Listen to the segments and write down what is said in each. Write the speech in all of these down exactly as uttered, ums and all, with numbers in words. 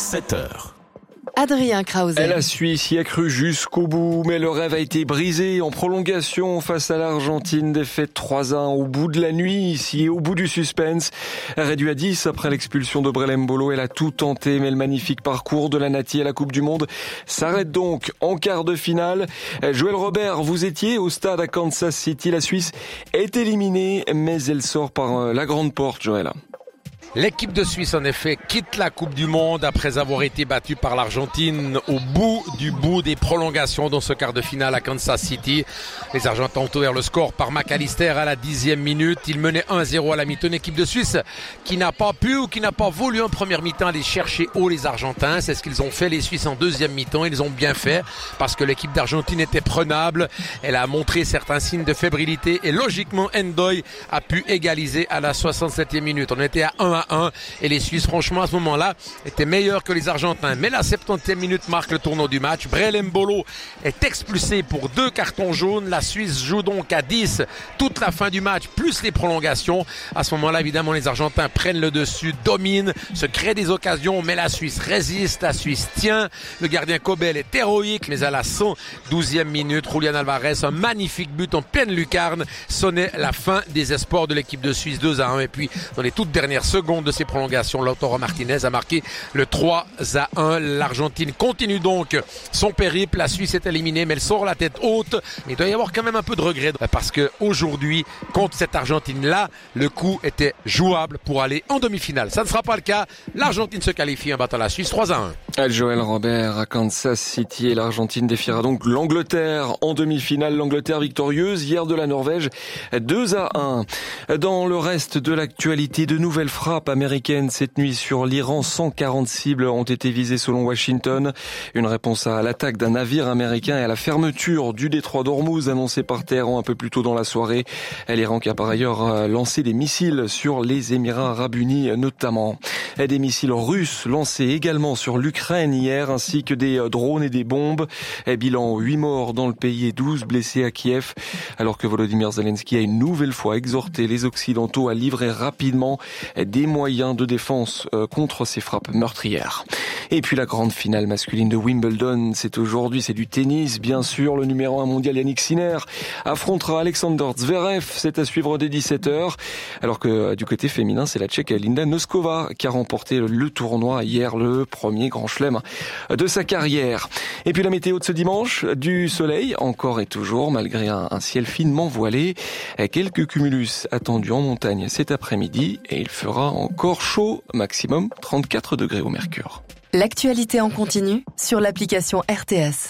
sept heures. Adrien Krause. La Suisse y a cru jusqu'au bout, mais le rêve a été brisé en prolongation face à l'Argentine. Défaite trois à un au bout de la nuit, ici au bout du suspense. Réduit à dix après l'expulsion de Brelem Bolo, elle a tout tenté, mais le magnifique parcours de la Nati à la Coupe du Monde s'arrête donc en quart de finale. Joël Robert, vous étiez au stade à Kansas City. La Suisse est éliminée, mais elle sort par la grande porte, Joël. L'équipe de Suisse, en effet, quitte la Coupe du Monde après avoir été battue par l'Argentine au bout du bout des prolongations dans ce quart de finale à Kansas City. Les Argentins ont ouvert le score par McAllister à la dixième minute. Ils menaient un zéro à la mi-temps. Une équipe de Suisse qui n'a pas pu ou qui n'a pas voulu en première mi-temps aller chercher haut les Argentins. C'est ce qu'ils ont fait, les Suisses, en deuxième mi-temps. Ils ont bien fait parce que l'équipe d'Argentine était prenable. Elle a montré certains signes de fébrilité et logiquement, Ndoye a pu égaliser à la soixante-septième minute. On était à un à un et les Suisses, franchement, à ce moment-là, étaient meilleurs que les Argentins. Mais la septantième minute marque le tournant du match. Brelem Bolo est expulsé pour deux cartons jaunes. La Suisse joue donc à dix toute la fin du match, plus les prolongations. À ce moment-là, évidemment, les Argentins prennent le dessus, dominent, se créent des occasions, mais la Suisse résiste, la Suisse tient. Le gardien Kobel est héroïque, mais à la cent douzième minute, Julián Álvarez, un magnifique but en pleine lucarne, sonnait la fin des espoirs de l'équipe de Suisse, deux à un. Et puis, dans les toutes dernières secondes de ces prolongations, Lautaro Martinez a marqué le trois à un. L'Argentine continue donc son périple. La Suisse est éliminée, mais elle sort la tête haute. Mais il doit y avoir quand même un peu de regret parce que aujourd'hui, contre cette Argentine-là, le coup était jouable pour aller en demi-finale. Ça ne sera pas le cas. L'Argentine se qualifie en battant la Suisse trois à un. Joël Robert à Kansas City et l'Argentine défiera donc l'Angleterre en demi-finale. L'Angleterre victorieuse hier de la Norvège deux à un. Dans le reste de l'actualité, de nouvelles frappes américaines cette nuit sur l'Iran. cent quarante cibles ont été visées selon Washington. Une réponse à l'attaque d'un navire américain et à la fermeture du détroit d'Ormuz annoncée par Téhéran un peu plus tôt dans la soirée. L'Iran qui a par ailleurs lancé des missiles sur les Émirats arabes unis notamment. Des missiles russes lancés également sur l'Ukraine hier ainsi que des drones et des bombes. Bilan huit morts dans le pays et douze blessés à Kiev. Alors que Volodymyr Zelensky a une nouvelle fois exhorté les Occidentaux à livrer rapidement des moyens de défense contre ces frappes meurtrières. Et puis la grande finale masculine de Wimbledon, c'est aujourd'hui, c'est du tennis, bien sûr. Le numéro un mondial Yannick Sinner affrontera Alexander Zverev, c'est à suivre dès dix-sept heures. Alors que du côté féminin, c'est la Tchèque Linda Noskova qui a remporté le tournoi hier, le premier grand chelem de sa carrière. Et puis la météo de ce dimanche, du soleil, encore et toujours, malgré un, un ciel finement voilé. Quelques cumulus attendus en montagne cet après-midi et il fera encore chaud, maximum trente-quatre degrés au mercure. L'actualité en continu sur l'application R T S.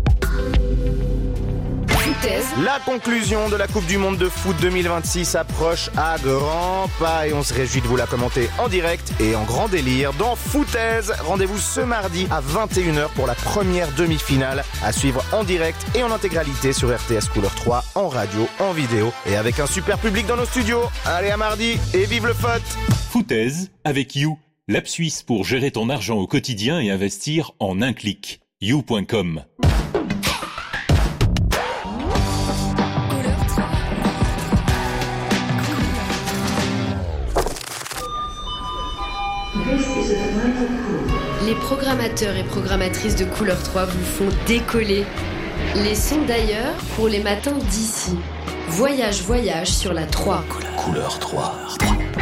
La conclusion de la Coupe du Monde de foot deux mille vingt-six approche à grands pas et on se réjouit de vous la commenter en direct et en grand délire dans Foutaise. Rendez-vous ce mardi à vingt et une heures pour la première demi-finale à suivre en direct et en intégralité sur R T S Couleur trois, en radio, en vidéo et avec un super public dans nos studios. Allez, à mardi et vive le foot. Foutaise avec You, l'app suisse pour gérer ton argent au quotidien et investir en un clic. you point com. Les programmateurs et programmatrices de Couleur trois vous font décoller. Les sons d'ailleurs pour les matins d'ici. Voyage, voyage sur la trois. Couleur trois.